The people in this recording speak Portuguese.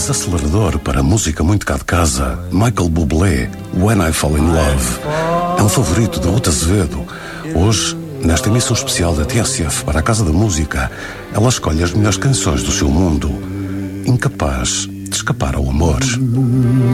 desacelerador para música muito cá de casa, Michael Bublé, When I Fall in Love. É um favorito de Ruth Azevedo. Hoje, nesta emissão especial da TSF para a Casa da Música, ela escolhe as melhores canções do seu mundo, incapaz de escapar ao amor.